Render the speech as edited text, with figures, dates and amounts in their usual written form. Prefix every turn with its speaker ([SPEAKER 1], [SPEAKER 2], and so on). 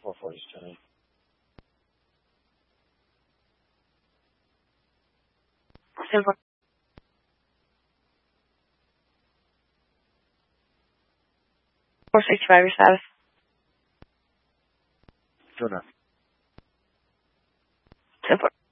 [SPEAKER 1] 440 is Jenny.
[SPEAKER 2] Silver. 465 your status.
[SPEAKER 1] Good enough.
[SPEAKER 2] Silver.